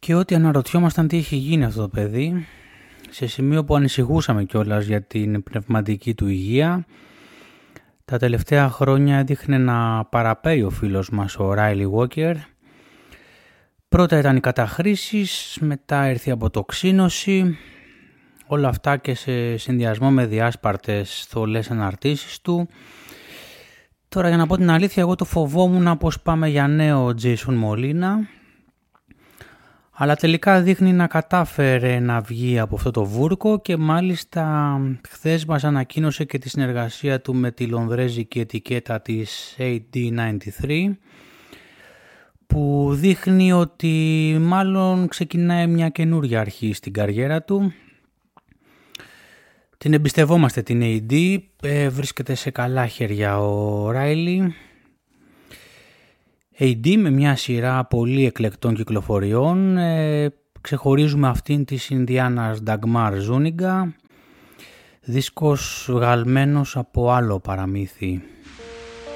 και ότι αναρωτιόμασταν τι έχει γίνει αυτό το παιδί, σε σημείο που ανησυχούσαμε κιόλας για την πνευματική του υγεία. Τα τελευταία χρόνια έδειχνε να παραπέει ο φίλος μας ο Ράιλι Walker. Πρώτα ήταν οι καταχρήσεις, μετά ήρθε η αποτοξίνωση, όλα αυτά και σε συνδυασμό με διάσπαρτες θολές αναρτήσεις του. Τώρα, για να πω την αλήθεια, εγώ το φοβόμουν πως πάμε για νέο Jason Molina, αλλά τελικά δείχνει να κατάφερε να βγει από αυτό το βούρκο και μάλιστα χθες μας ανακοίνωσε και τη συνεργασία του με τη λονδρέζικη ετικέτα της AD93, που δείχνει ότι μάλλον ξεκινάει μια καινούρια αρχή στην καριέρα του. Την εμπιστευόμαστε την AD, βρίσκεται σε καλά χέρια ο Ράιλι. AD με μια σειρά πολύ εκλεκτών κυκλοφοριών, ξεχωρίζουμε αυτήν της Ινδιάνας Dagmar Zuniga, δίσκος βγαλμένος από άλλο παραμύθι.